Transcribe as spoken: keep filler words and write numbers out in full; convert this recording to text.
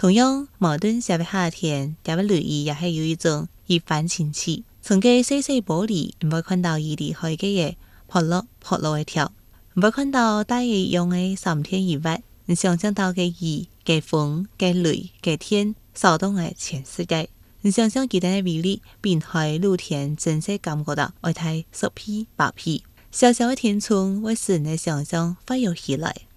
同樣，矛盾寫嘅夏天，加位留意也係有一種一番情趣。從佢細細玻璃，唔會看到伊離開嘅嘢，破落破落嘅條，唔會看到大野用嘅三天一晚，你想象到嘅雨、嘅風、嘅雷、嘅天，騷動嘅全世界。你想象佢哋嘅威力，並喺露天真實感覺到愛睇十匹八匹，小小嘅天空會使你想象發揚起來。